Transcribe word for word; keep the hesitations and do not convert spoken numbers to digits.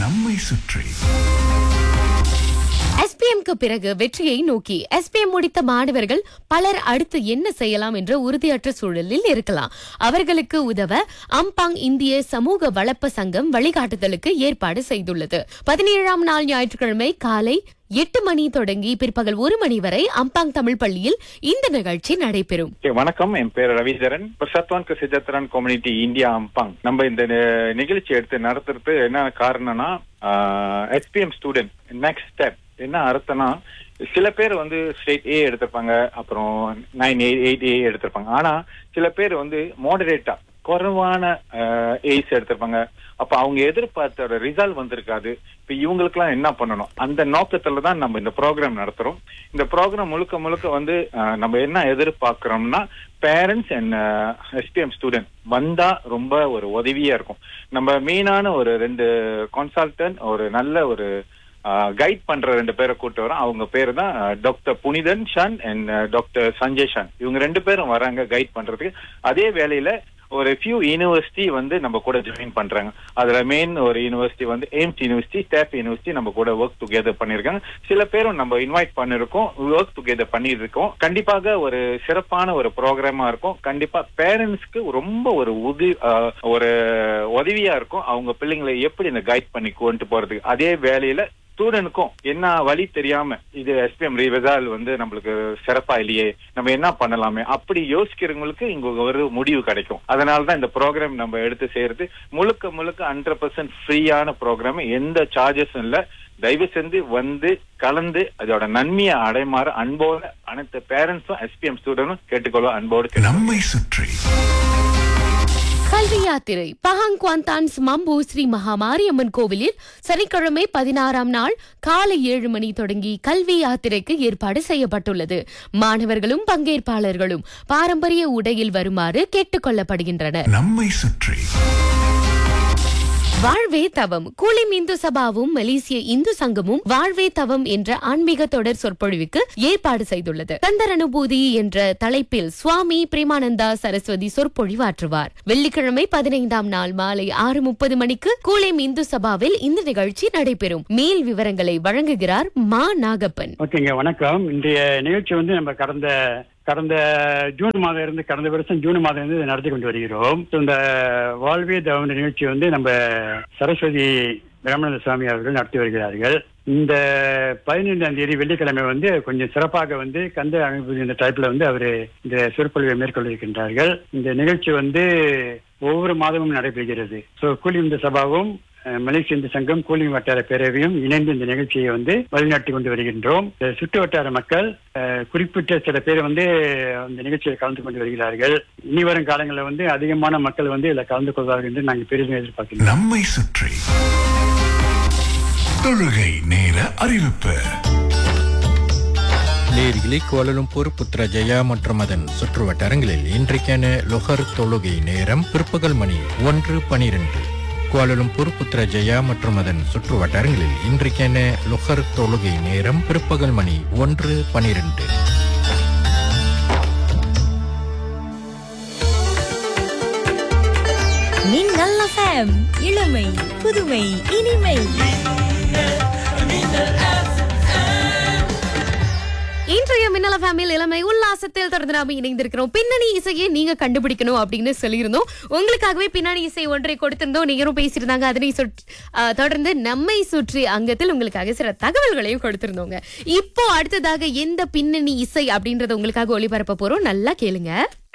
நம்மை சுற்றி எஸ்பிஎம்க்கு பிறகு வெற்றியை நோக்கி எஸ்பிஎம் முடித்த மாணவர்கள் பலர் அடுத்து என்ன செய்யலாம் என்ற உறுதியற்ற சூழலில் இருக்கலாம். அவர்களுக்கு உதவ அம்பாங் இந்திய சமூக வளர்ப்பு சங்கம் வழிகாட்டுதலுக்கு ஏற்பாடு செய்துள்ளது. பதினேழாம் நாள் ஞாயிற்றுக்கிழமை காலை எட்டு மணி தொடங்கி பிற்பகல் ஒரு மணி வரை அம்பாங் தமிழ் பள்ளியில் இந்த நிகழ்ச்சி நடைபெறும். வணக்கம், என் பேர் ரவீந்திரன். பிரசத்வான் கசிஜத்ரான் community India Ampang. நம்ம இந்த நிகழ்ச்சி எடுத்து நடத்துறது என்ன காரணம்னா, எஸ்பிஎம் ஸ்டூடெண்ட் நெக்ஸ்ட் ஸ்டெப் என்ன அர்த்தம்னா, சில பேர் வந்து ஸ்டேட் ஏ எடுத்திருப்பாங்க, அப்புறம் நைன் எயிட் ஏ எடுத்திருப்பாங்க. ஆனா சில பேர் வந்து மாடரேட்டா குறைவான ஏஸ் எடுத்திருப்பாங்க. அப்ப அவங்க எதிர்பார்த்த ரிசல்ட் வந்திருக்காது. இப்ப இவங்களுக்கு எல்லாம் என்ன பண்ணணும், அந்த நோக்கத்துல தான் நம்ம இந்த ப்ரோக்ராம் நடத்துறோம். இந்த ப்ரோக்ராம் முழுக்க முழுக்க வந்து நம்ம என்ன எதிர்பார்க்கிறோம்னா, பேரண்ட்ஸ் அண்ட் எஸ்பிஎம் ஸ்டூடெண்ட் வந்தா ரொம்ப ஒரு உதவியா இருக்கும். நம்ம மெயினான ஒரு ரெண்டு கன்சல்டன்ட், ஒரு நல்ல ஒரு கைட் பண்ற ரெண்டு பேரை கூட்டு வரோம். அவங்க பேரு தான் doctor Punithan Shawn and doctor Sanjay Shawn. இவங்க ரெண்டு பேரும் வராங்க கைட் பண்றதுக்கு. அதே வேளையில ஒரு ஃபியூ யூனிவர்சிட்டி வந்து நம்ம கூட ஜாயின் பண்றாங்க. அதுல மெயின் ஒரு யூனிவர்சிட்டி வந்து எய்ம்ஸ் யூனிவர்சிட்டி, ஸ்டாப் யூனிவர்சிட்டி நம்ம கூட ஒர்க் டுகெதர் பண்ணிருக்காங்க. சில பேரும் நம்ம இன்வைட் பண்ணிருக்கோம், ஒர்க் டுகெதர் பண்ணிருக்கோம். கண்டிப்பாக ஒரு சிறப்பான ஒரு ப்ரோக்ராமா இருக்கும். கண்டிப்பா பேரண்ட்ஸ்க்கு ரொம்ப ஒரு உதவி ஒரு உதவியா இருக்கும், அவங்க பிள்ளைங்களை எப்படி இந்த கைட் பண்ணி கொண்டு போறதுக்கு. அதே வேலையில ஸ்டூடெண்ட்க்கும் என்ன வழி தெரியாம, இது எஸ்பிஎம் ரிசல்ட் வந்து நம்மளுக்கு சிறப்பா இல்லையே, நம்ம என்ன பண்ணலாமே அப்படி யோசிக்கிறவங்களுக்கு இங்க ஒரு முடிவு கிடைக்கும். அதனாலதான் இந்த ப்ரோக்ராம் நம்ம எடுத்து செய்யறது முழுக்க முழுக்க ஹண்ட்ரட் பர்சன்ட் ஃப்ரீயான ப்ரோக்ராம். எந்த சார்ஜஸும் இல்ல. தயவு செஞ்சு வந்து கலந்து அதோட நன்மையை அடைமாறு அன்போடு அனைத்து பேரண்ட்ஸும் எஸ்பிஎம் ஸ்டூடெண்ட்டும் கேட்டுக்கொள்ள அன்போடு. நம்மை சுற்றி கல்வி யாத்திரை பஹாங் குவாந்தான்ஸ் மம்பு ஸ்ரீ மகாமாரியம்மன் கோவிலில் சனிக்கிழமை பதினாறாம் நாள் காலை ஏழு மணி தொடங்கி கல்வி யாத்திரைக்கு ஏற்பாடு செய்யப்பட்டுள்ளது. மாணவர்களும் பங்கேற்பாளர்களும் பாரம்பரிய உடையில் வருமாறு கேட்டுக் கொள்ளப்படுகின்றனர். நம்மை சுற்றி வாழ்வே தவம் கூலிம் இந்து சபாவும் மலேசிய இந்து சங்கமும் வாழ்வே தவம் என்ற ஆன்மீக தொடர் சொற்பொழிவுக்கு ஏற்பாடு செய்துள்ளது. தந்தர் அனுபூதி என்ற தலைப்பில் சுவாமி பிரேமானந்தா சரஸ்வதி சொற்பொழிவாற்றுவார். வெள்ளிக்கிழமை பதினைந்தாம் நாள் மாலை ஆறு முப்பது மணிக்கு கூலிம் இந்து சபாவில் இந்த நிகழ்ச்சி நடைபெறும். மேல் விவரங்களை வழங்குகிறார் மா நாகப்பன். ஓகேங்க, வணக்கம். இன்றைய நிகழ்ச்சி வந்து நம்ம கடந்த கடந்த ஜூன் மாதம் இருந்து கடந்த வருஷம் ஜூன் மாதம் இருந்து நடத்தி கொண்டு வருகிறோம். இந்த வாழ்வே தவம் நிகழ்ச்சி வந்து நம்ம சரஸ்வதி பிரம்மணந்த சுவாமி அவர்கள் நடத்தி வருகிறார்கள். இந்த பதினைந்தாம் தேதி வெள்ளிக்கிழமை வந்து கொஞ்சம் சிறப்பாக வந்து கந்த அனுபூதி இந்த டைப்ல வந்து அவரு இந்த சொற்பொழிவை மேற்கொள்ள இருக்கின்றார்கள். இந்த நிகழ்ச்சி வந்து ஒவ்வொரு மாதமும் நடைபெறுகிறது. ஸோ கூலி இந்த சபாவும் மலேசிய இந்து சங்கம் கூலிங் வட்டார பேரவையும் இணைந்து இந்த நிகழ்ச்சியை வந்து வழிநடத்தி கொண்டு வருகின்றோம். சுற்று வட்டார மக்கள் குறிப்பிட்ட சில பேர் வந்து அந்த நிகழ்ச்சியில் கலந்து கொண்டு வருகிறார்கள். இனி வரும் காலங்களில் வந்து அதிகமான மக்கள் வந்து இதில் கலந்து கொள்வார்கள் என்று நாங்கள் பெரிதும் எதிர்பார்க்கிறோம். நம்மை சுற்றி தொழுகை நேர அறிவிப்பு. நேரிலே கோலாலம்பூர், புத்ரஜயா மற்றும் அதன் சுற்று வட்டாரங்களில் இன்றைக்கான லொஹர் தொழுகை நேரம் பிற்பகல் மணி ஒன்று பனிரெண்டு. கோலாலம்பூர், புத்ரஜயா மற்றும் அதன் சுற்று வட்டாரங்களில் இன்றைக்கான லொஹர் தொழுகை நேரம் பிற்பகல் மணி ஒன்று பனிரெண்டு. மின்னல் எஃப்எம், இளமை புதுமை இனிமை. இன்றைய மின்னல் எஃப்எம்மில் இளமை உல்லாசத்தில் தொடர்ந்து நாம இணைந்திருக்கிறோம். பின்னணி இசையை நீங்க கண்டுபிடிக்கணும் அப்படின்னு சொல்லியிருந்தோம். உங்களுக்காகவே பின்னணி இசை ஒன்றை கொடுத்திருந்தோம், நீங்களும் பேசியிருந்தாங்க. அதனை தொடர்ந்து நம்மை சுற்றி அங்கத்தில் உங்களுக்காக சில தகவல்களையும் கொடுத்திருந்தோங்க. இப்போ அடுத்ததாக எந்த பின்னணி இசை அப்படின்றத உங்களுக்காக ஒளிபரப்ப போறோம், நல்லா கேளுங்க.